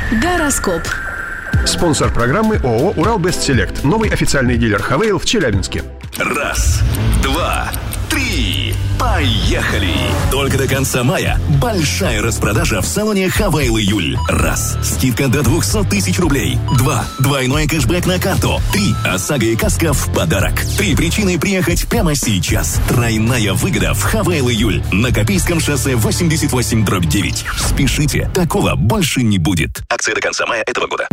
Гороскоп. Спонсор программы ООО «Урал-Бест-Селект». Новый официальный дилер «Хавейл» в Челябинске. 1, 2, 3. Поехали! Только до конца мая большая распродажа в салоне «Хавейл Июль». 1. Скидка до 200 тысяч рублей. 2. Двойной кэшбэк на карту. 3. ОСАГО и каска в подарок. 3 причины приехать прямо сейчас. Тройная выгода в «Хавейл Июль» на Копейском шоссе 88/9. Спешите, такого больше не будет. Акция до конца мая этого года.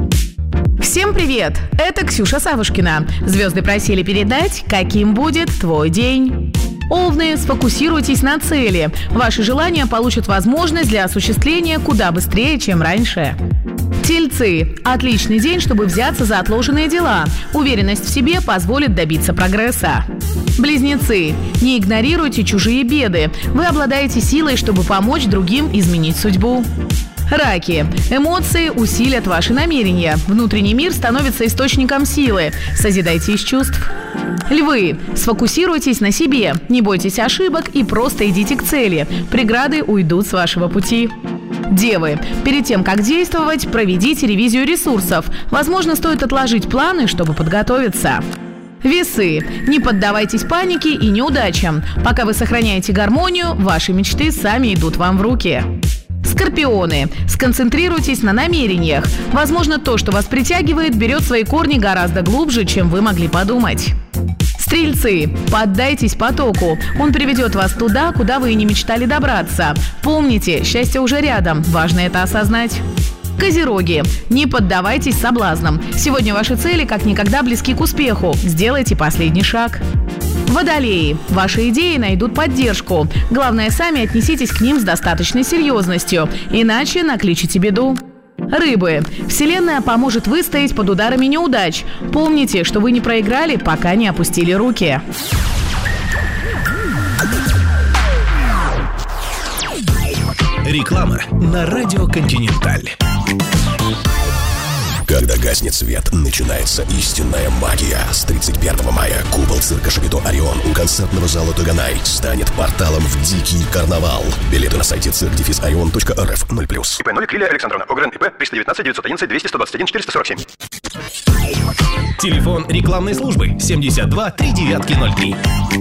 Всем привет! Это Ксюша Савушкина. Звезды просили передать, каким будет твой день. Овны, сфокусируйтесь на цели. Ваши желания получат возможность для осуществления куда быстрее, чем раньше. Тельцы. Отличный день, чтобы взяться за отложенные дела. Уверенность в себе позволит добиться прогресса. Близнецы. Не игнорируйте чужие беды. Вы обладаете силой, чтобы помочь другим изменить судьбу. Раки. Эмоции усилят ваши намерения. Внутренний мир становится источником силы. Созидайте из чувств. Львы. Сфокусируйтесь на себе. Не бойтесь ошибок и просто идите к цели. Преграды уйдут с вашего пути. Девы. Перед тем, как действовать, проведите ревизию ресурсов. Возможно, стоит отложить планы, чтобы подготовиться. Весы. Не поддавайтесь панике и неудачам. Пока вы сохраняете гармонию, ваши мечты сами идут вам в руки. Скорпионы. Сконцентрируйтесь на намерениях. Возможно, то, что вас притягивает, берет свои корни гораздо глубже, чем вы могли подумать. Стрельцы. Поддайтесь потоку. Он приведет вас туда, куда вы и не мечтали добраться. Помните, счастье уже рядом. Важно это осознать. Козероги. Не поддавайтесь соблазнам. Сегодня ваши цели как никогда близки к успеху. Сделайте последний шаг. Водолеи. Ваши идеи найдут поддержку. Главное, сами отнеситесь к ним с достаточной серьезностью, иначе накличите беду. Рыбы. Вселенная поможет выстоять под ударами неудач. Помните, что вы не проиграли, пока не опустили руки. Реклама на радио «Континенталь». Когда гаснет свет, начинается истинная магия. С 31 мая купол цирка Шапито Орион у концертного зала Таганай станет порталом в дикий карнавал. Билеты на сайте cirque-orion.rf 0+. ИП Новик Лилия Александровна. ОГРН ИП 319 911 200 121 447. Телефон рекламной службы 72 3903.